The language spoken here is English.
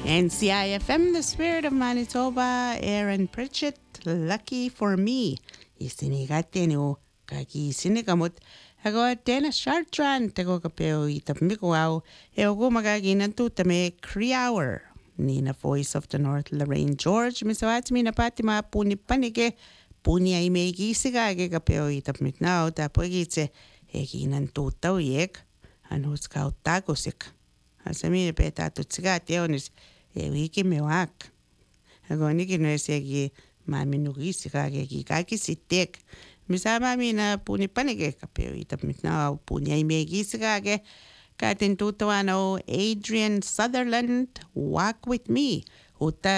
NCIFM, the spirit of Manitoba, Aaron Pritchett, lucky for me. Isinigate no kaki sinigamot. Ako Dennis Chartrand, tego kapeo itap mikuaw. Ego magaginan tu tame Creower. Nina Voice of the North, Lorraine George. Misawat mi na pati mga puni panike. Puni ay may gisigage kapeo itap miknao. Tapo gitse, eginan tutaw yek. Anus kao tagosik. Asami peta tutsiga teonis. Wiki me wak. Agoni kinesegi mami nugisi kage ki kaki sitek. Misama mi na puni panige kapeo itap mitna puni ay megisi kage. Katin tutuano Adrian Sutherland, Walk With Me. Uta